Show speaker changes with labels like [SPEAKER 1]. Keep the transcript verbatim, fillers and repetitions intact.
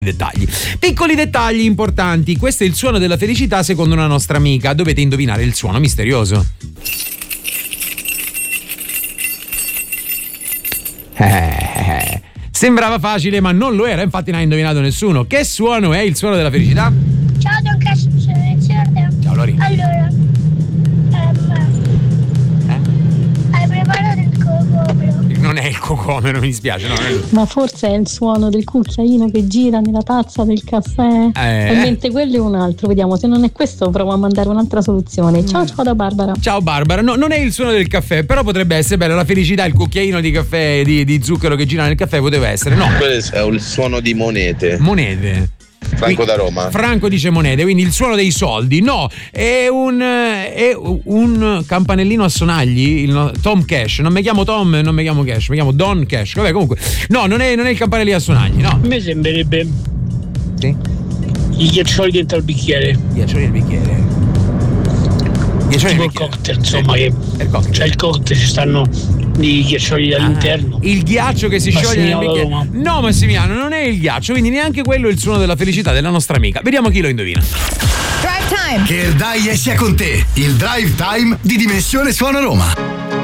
[SPEAKER 1] dettagli. Piccoli dettagli importanti. Questo è il suono della felicità secondo una nostra amica. Dovete indovinare il suono misterioso. Eh, sembrava facile, ma non lo era. Infatti non ha indovinato nessuno. Che suono è il suono della felicità?
[SPEAKER 2] Ciao Don Cash, sono Iniziata.
[SPEAKER 1] Ciao Lori.
[SPEAKER 2] Allora, um,
[SPEAKER 1] eh?
[SPEAKER 2] hai preparato il cocomero?
[SPEAKER 1] Non è il cocomero, mi dispiace. No, è...
[SPEAKER 3] Ma forse è il suono del cucchiaino che gira nella tazza del caffè.
[SPEAKER 1] Eh.
[SPEAKER 3] E mentre quello è un altro. Vediamo, se non è questo provo a mandare un'altra soluzione. Ciao, ciao da Barbara.
[SPEAKER 1] Ciao Barbara. No, non è il suono del caffè, però potrebbe essere bello. La felicità, il cucchiaino di caffè, di, di zucchero che gira nel caffè poteva essere. No.
[SPEAKER 4] Quello è il suono di monete.
[SPEAKER 1] Monete.
[SPEAKER 4] Franco da Roma.
[SPEAKER 1] Franco dice monete, quindi il suono dei soldi. No, è un, è un campanellino a sonagli. Il no, Tom Cash. Non mi chiamo Tom, non mi chiamo Cash, mi chiamo Don Cash. Vabbè, comunque, no, non è, non è il campanellino a sonagli, no.
[SPEAKER 5] A me sembrerebbe.
[SPEAKER 1] Sì?
[SPEAKER 5] I ghiaccioli dentro al bicchiere.
[SPEAKER 1] Ghiaccioli del bicchiere. Ghiaccioli
[SPEAKER 5] Tipo
[SPEAKER 1] del
[SPEAKER 5] il cocktail, insomma, che
[SPEAKER 1] il cocktail.
[SPEAKER 5] C'è il cocktail, ci stanno i ghiaccioli all'interno.
[SPEAKER 1] Ah, il ghiaccio che si scioglie nel bicchiere.
[SPEAKER 5] Roma.
[SPEAKER 1] No, Massimiliano, non è il ghiaccio, quindi neanche quello è il suono della felicità della nostra amica. Vediamo chi lo indovina.
[SPEAKER 6] Drive Time. Che il dai sia con te. Il Drive Time di Dimensione Suona Roma.